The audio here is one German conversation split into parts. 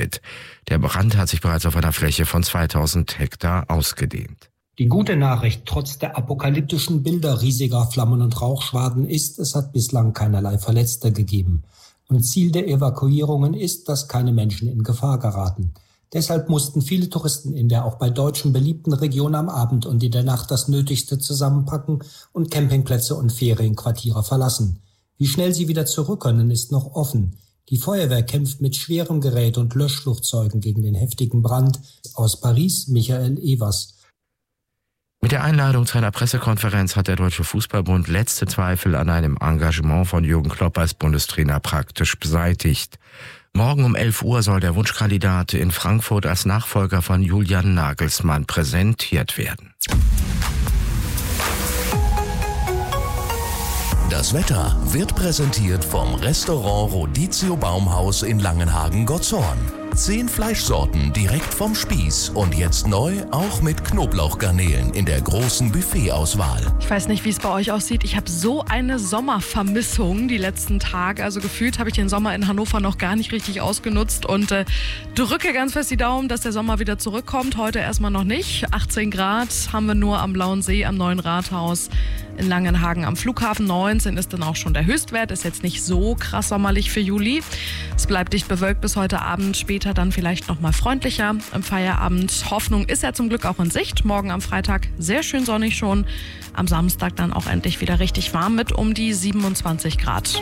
weltweit. Der Brand hat sich bereits auf einer Fläche von 2000 Hektar ausgedehnt. Die gute Nachricht trotz der apokalyptischen Bilder riesiger Flammen und Rauchschwaden ist, es hat bislang keinerlei Verletzte gegeben. Und Ziel der Evakuierungen ist, dass keine Menschen in Gefahr geraten. Deshalb mussten viele Touristen in der auch bei Deutschen beliebten Region am Abend und in der Nacht das Nötigste zusammenpacken und Campingplätze und Ferienquartiere verlassen. Wie schnell sie wieder zurück können, ist noch offen. Die Feuerwehr kämpft mit schwerem Gerät und Löschflugzeugen gegen den heftigen Brand. Aus Paris, Michael Evers. Mit der Einladung zu einer Pressekonferenz hat der Deutsche Fußballbund letzte Zweifel an einem Engagement von Jürgen Klopp als Bundestrainer praktisch beseitigt. Morgen um 11 Uhr soll der Wunschkandidat in Frankfurt als Nachfolger von Julian Nagelsmann präsentiert werden. Das Wetter wird präsentiert vom Restaurant Rodizio Baumhaus in Langenhagen-Gottshorn. 10 Fleischsorten direkt vom Spieß und jetzt neu auch mit Knoblauchgarnelen in der großen Buffetauswahl. Ich weiß nicht, wie es bei euch aussieht. Ich habe so eine Sommervermissung die letzten Tage. Also gefühlt habe ich den Sommer in Hannover noch gar nicht richtig ausgenutzt und drücke ganz fest die Daumen, dass der Sommer wieder zurückkommt. Heute erstmal noch nicht. 18 Grad haben wir nur am Blauen See, am Neuen Rathaus in Langenhagen am Flughafen. 19 ist dann auch schon der Höchstwert. Ist jetzt nicht so krass sommerlich für Juli. Es bleibt dicht bewölkt bis heute Abend. Später dann vielleicht noch mal freundlicher im Feierabend. Hoffnung ist ja zum Glück auch in Sicht. Morgen am Freitag sehr schön sonnig schon. Am Samstag dann auch endlich wieder richtig warm mit um die 27 Grad.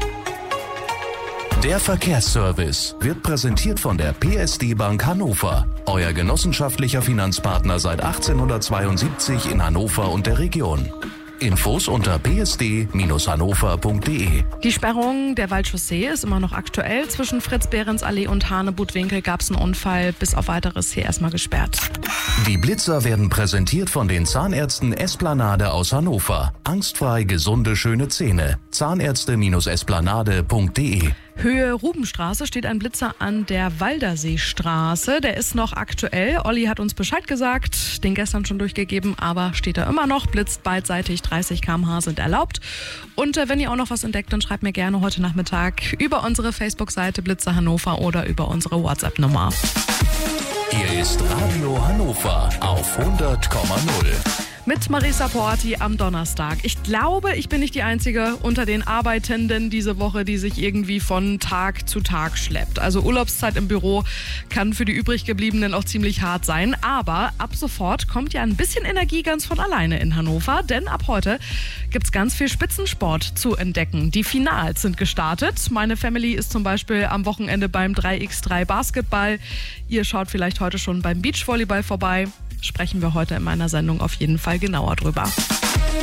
Der Verkehrsservice wird präsentiert von der PSD Bank Hannover. Euer genossenschaftlicher Finanzpartner seit 1872 in Hannover und der Region. Infos unter psd-hannover.de. Die Sperrung der Waldchaussee ist immer noch aktuell. Zwischen Fritz-Behrens-Allee und Hanebutwinkel gab es einen Unfall. Bis auf weiteres hier erstmal gesperrt. Die Blitzer werden präsentiert von den Zahnärzten Esplanade aus Hannover. Angstfrei gesunde, schöne Zähne. Zahnärzte-esplanade.de. Höhe Rubenstraße steht ein Blitzer an der Walderseestraße. Der ist noch aktuell. Olli hat uns Bescheid gesagt, den gestern schon durchgegeben, aber steht da immer noch. Blitzt beidseitig, 30 km/h sind erlaubt. Und wenn ihr auch noch was entdeckt, dann schreibt mir gerne heute Nachmittag über unsere Facebook-Seite Blitzer Hannover oder über unsere WhatsApp-Nummer. Hier ist Radio Hannover auf 100,0. Mit Marisa Porti am Donnerstag. Ich glaube, ich bin nicht die Einzige unter den Arbeitenden diese Woche, die sich irgendwie von Tag zu Tag schleppt. Also Urlaubszeit im Büro kann für die übriggebliebenen auch ziemlich hart sein. Aber ab sofort kommt ja ein bisschen Energie ganz von alleine in Hannover. Denn ab heute gibt's ganz viel Spitzensport zu entdecken. Die Finals sind gestartet. Meine Family ist zum Beispiel am Wochenende beim 3x3 Basketball. Ihr schaut vielleicht heute schon beim Beachvolleyball vorbei. Sprechen wir heute in meiner Sendung auf jeden Fall genauer drüber.